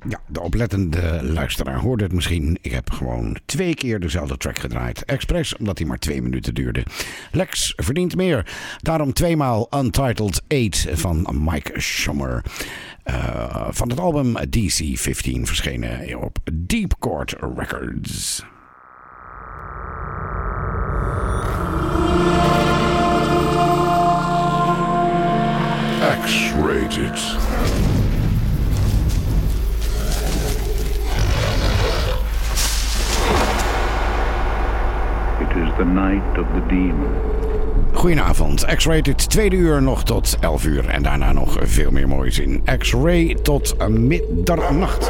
Ja, de oplettende luisteraar hoorde het misschien. Ik heb gewoon 2 keer dezelfde track gedraaid. Expres, omdat hij maar 2 minuten duurde. Lex verdient meer. Daarom 2 maal Untitled 8 van Mike Schumer. Van het album DC-15 verschenen op Deep Court Records. X-rated. It is the night of the demon. Goedenavond, X-Rated, 2 uur nog tot 11 uur en daarna nog veel meer moois in X-Ray tot middernacht.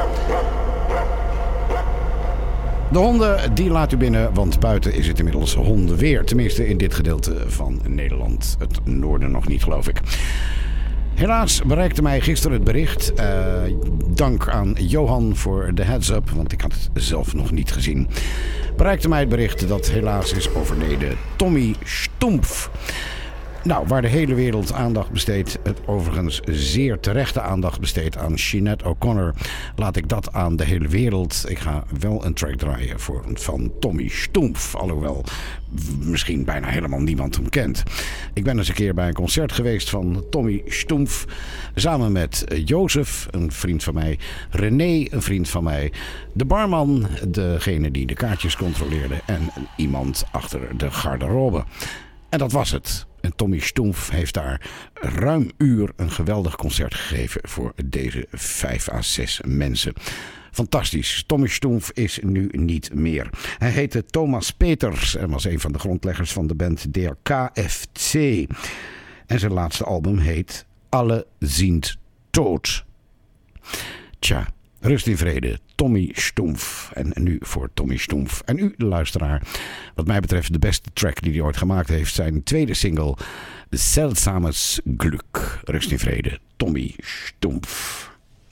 De honden, die laat u binnen, want buiten is het inmiddels hondenweer. Tenminste in dit gedeelte van Nederland. Het noorden nog niet, geloof ik. Helaas bereikte mij gisteren het bericht, dank aan Johan voor de heads-up, want ik had het zelf nog niet gezien. Bereikte mij het bericht dat helaas is overleden Tommy Stumpf. Nou, waar de hele wereld aandacht besteedt, het overigens zeer terechte aandacht besteedt aan Sinead O'Connor, laat ik dat aan de hele wereld. Ik ga wel een track draaien van Tommy Stumpf, alhoewel misschien bijna helemaal niemand hem kent. Ik ben eens een keer bij een concert geweest van Tommy Stumpf, samen met Jozef, een vriend van mij, René, een vriend van mij, de barman, degene die de kaartjes controleerde en iemand achter de garderobe. En dat was het. En Tommy Stumpf heeft daar ruim uur een geweldig concert gegeven voor deze 5 à 6 mensen. Fantastisch. Tommy Stumpf is nu niet meer. Hij heette Thomas Peters en was een van de grondleggers van de band Der KFC. En zijn laatste album heet Alle sind tot. Tja, rust in vrede. Tommy Stumpf. En nu voor Tommy Stumpf. En u, de luisteraar, wat mij betreft de beste track die hij ooit gemaakt heeft, zijn tweede single, Seltsames Glück. Rust in vrede. Tommy Stumpf.